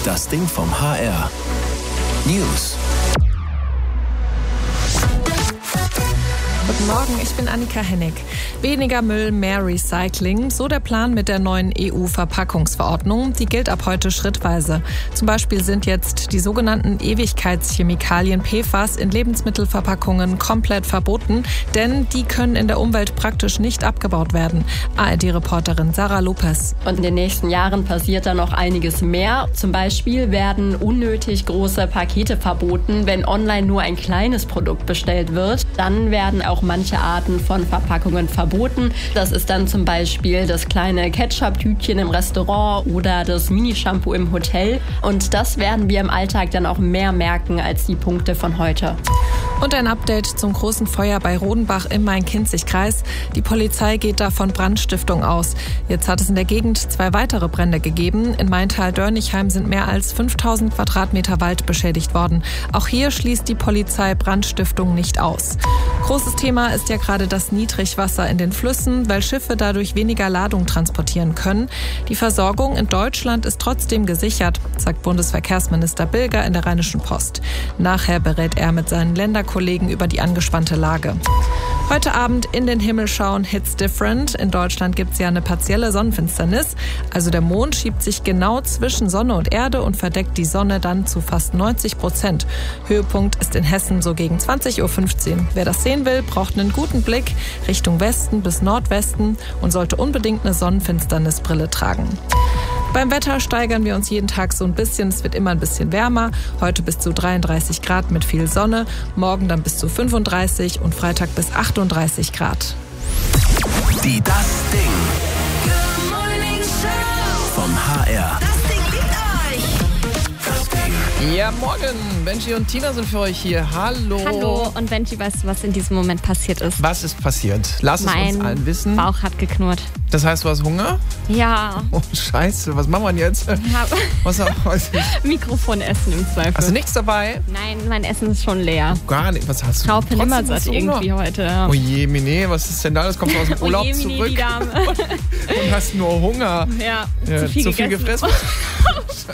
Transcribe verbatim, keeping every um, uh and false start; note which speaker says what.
Speaker 1: Das Ding vom H R. News.
Speaker 2: Guten Morgen, ich bin Annika Hennig. Weniger Müll, mehr Recycling, so der Plan mit der neuen E U-Verpackungsverordnung. Die gilt ab heute schrittweise. Zum Beispiel sind jetzt die sogenannten Ewigkeitschemikalien P F A S in Lebensmittelverpackungen komplett verboten, denn die können in der Umwelt praktisch nicht abgebaut werden. A R D-Reporterin Sarah Lopez.
Speaker 3: Und in den nächsten Jahren passiert da noch einiges mehr. Zum Beispiel werden unnötig große Pakete verboten, wenn online nur ein kleines Produkt bestellt wird. Dann werden auch manche Arten von Verpackungen verboten. Das ist dann zum Beispiel das kleine Ketchup-Tütchen im Restaurant oder das Mini-Shampoo im Hotel. Und das werden wir im Alltag dann auch mehr merken als die Punkte von heute.
Speaker 2: Und ein Update zum großen Feuer bei Rodenbach im Main-Kinzig-Kreis. Die Polizei geht da von Brandstiftung aus. Jetzt hat es in der Gegend zwei weitere Brände gegeben. In Maintal-Dörnichheim sind mehr als fünftausend Quadratmeter Wald beschädigt worden. Auch hier schließt die Polizei Brandstiftung nicht aus. Großes Thema ist ja gerade das Niedrigwasser in den Flüssen, weil Schiffe dadurch weniger Ladung transportieren können. Die Versorgung in Deutschland ist trotzdem gesichert, sagt Bundesverkehrsminister Bilger in der Rheinischen Post. Nachher berät er mit seinen Länderkollegen über die angespannte Lage. Heute Abend in den Himmel schauen, Hits different. In Deutschland gibt es ja eine partielle Sonnenfinsternis. Also der Mond schiebt sich genau zwischen Sonne und Erde und verdeckt die Sonne dann zu fast neunzig Prozent. Höhepunkt ist in Hessen so gegen zwanzig Uhr fünfzehn. Wer das sehen will, braucht einen guten Blick Richtung Westen bis Nordwesten und sollte unbedingt eine Sonnenfinsternisbrille tragen. Beim Wetter steigern wir uns jeden Tag so ein bisschen. Es wird immer ein bisschen wärmer. Heute bis zu dreiunddreißig Grad mit viel Sonne. Morgen dann bis zu fünfunddreißig und Freitag bis achtunddreißig Grad.
Speaker 1: Die Das Ding. Good Morning Show. Vom H R.
Speaker 4: Das Ding liegt euch.
Speaker 1: Das Ding.
Speaker 5: Ja, morgen. Benji und Tina sind für euch hier. Hallo.
Speaker 6: Hallo. Und Benji, weißt du, was in diesem Moment passiert ist?
Speaker 5: Was ist passiert? Lass es
Speaker 6: mein
Speaker 5: uns allen wissen.
Speaker 6: Bauch hat geknurrt.
Speaker 5: Das heißt, du hast Hunger?
Speaker 6: Ja.
Speaker 5: Oh, scheiße. Was machen wir denn jetzt?
Speaker 6: Ja.
Speaker 5: Was weiß ich?
Speaker 6: Mikrofon essen im Zweifel.
Speaker 5: Hast du nichts dabei?
Speaker 6: Nein, mein Essen ist schon leer.
Speaker 5: Gar nicht. Was hast du?
Speaker 6: Frau
Speaker 5: Trotzdem
Speaker 6: Pelimmersatt
Speaker 5: hast du Hunger?
Speaker 6: irgendwie heute. Ja.
Speaker 5: Oh je, Mine, was ist denn da? Das kommst du aus dem Urlaub
Speaker 6: oh je, Mine,
Speaker 5: zurück
Speaker 6: die Dame.
Speaker 5: und hast nur Hunger.
Speaker 6: Ja,
Speaker 5: Ja,
Speaker 6: zu viel
Speaker 5: zu viel
Speaker 6: gegessen.
Speaker 5: gefressen.